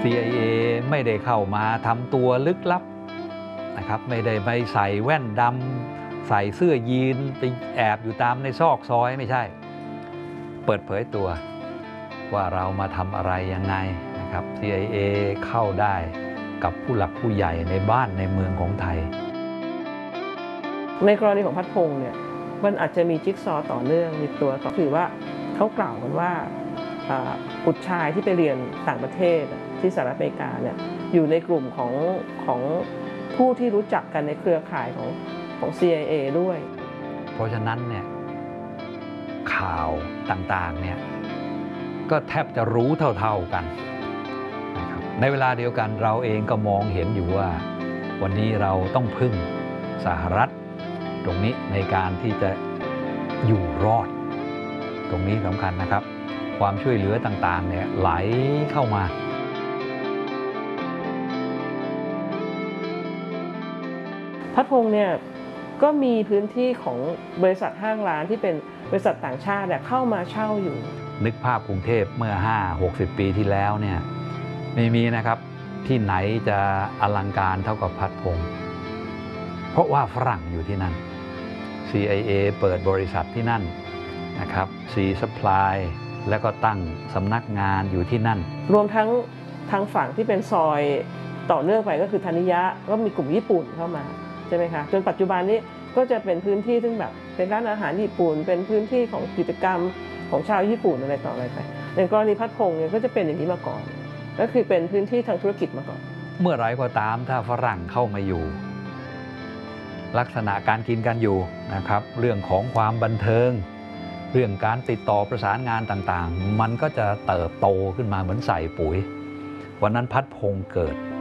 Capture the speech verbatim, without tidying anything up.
ซี ไอ เอ ไม่ได้เข้ามาทำตัวลึกลับนะครับไม่ได้ไปใส่แว่นดำใส่เสื้อยีนไปแอบอยู่ตามในซอกซอยไม่ใช่เปิดเผยตัวว่าเรามาทำอะไรยังไงนะครับ ซี ไอ เอ เข้าได้กับผู้หลักผู้ใหญ่ในบ้านในเมืองของไทยในกรณีของพัดพงษ์เนี่ยมันอาจจะมีจิ๊กซอว์ต่อเนื่องในตัวก็คือว่าเขากล่าวกันว่าบุตรชายที่ไปเรียนต่างประเทศที่สหรัฐอเมริกาเนี่ยอยู่ในกลุ่มของของผู้ที่รู้จักกันในเครือข่ายของของ ซี ไอ เอ ด้วยเพราะฉะนั้นเนี่ยข่าวต่างๆเนี่ยก็แทบจะรู้เท่าๆกันนะครับในเวลาเดียวกันเราเองก็มองเห็นอยู่ว่าวันนี้เราต้องพึ่งสหรัฐตรงนี้ในการที่จะอยู่รอดตรงนี้สำคัญนะครับความช่วยเหลือต่างๆเนี่ยไหลเข้ามาพัดพงษ์เนี่ยก็มีพื้นที่ของบริษัทห้างร้านที่เป็นบริษัทต่างชาติเข้ามาเช่าอยู่นึกภาพกรุงเทพเมื่อ ห้าหกสิบ ปีที่แล้วเนี่ยไม่มีนะครับที่ไหนจะอลังการเท่ากับพัดพงษ์เพราะว่าฝรั่งอยู่ที่นั่น ซี ไอ เอ เปิดบริษัทที่นั่นนะครับ C Supply แล้วก็ตั้งสำนักงานอยู่ที่นั่นรวมทั้งทางฝั่งที่เป็นซอยต่อเนื่องไปก็คือธนิยะก็มีกลุ่มญี่ปุ่นเข้ามาใช่ไหมคะจนปัจจุบันนี้ก็จะเป็นพื้นที่ซึ่งแบบเป็นร้านอาหารญี่ปุ่นเป็นพื้นที่ของกิจกรรมของชาวญี่ปุ่นอะไรต่ออะไรไปในกรณีพัดพงษ์เนี่ยก็จะเป็นอย่างนี้มาก่อนก็คือเป็นพื้นที่ทางธุรกิจมาก่อนเมื่อไรก็ตามถ้าฝรั่งเข้ามาอยู่ลักษณะการกินกันอยู่นะครับเรื่องของความบันเทิงเรื่องการติดต่อประสานงานต่างๆมันก็จะเติบโตขึ้นมาเหมือนใส่ปุ๋ยวันนั้นพัดพงษ์เกิด